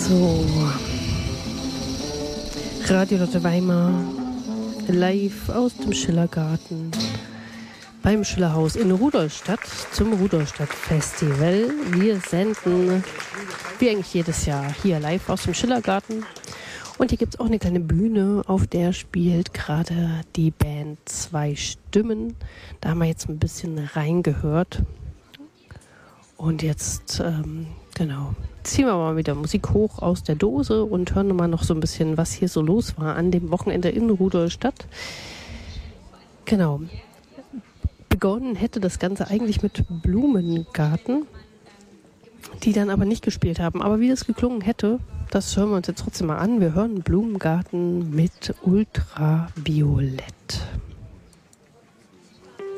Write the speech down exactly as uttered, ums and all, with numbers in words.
So, Radio Lotte Weimar, live aus dem Schillergarten beim Schillerhaus in Rudolstadt zum Rudolstadt-Festival. Wir senden, wie eigentlich jedes Jahr, hier live aus dem Schillergarten. Und hier gibt es auch eine kleine Bühne, auf der spielt gerade die Band Zwei Stimmen. Da haben wir jetzt ein bisschen reingehört. Und jetzt, ähm, genau, ziehen wir mal wieder Musik hoch aus der Dose und hören mal noch so ein bisschen, was hier so los war an dem Wochenende in Rudolstadt. Genau. Begonnen hätte das Ganze eigentlich mit Blumengarten, die dann aber nicht gespielt haben. Aber wie das geklungen hätte, das hören wir uns jetzt trotzdem mal an. Wir hören Blumengarten mit Ultraviolett.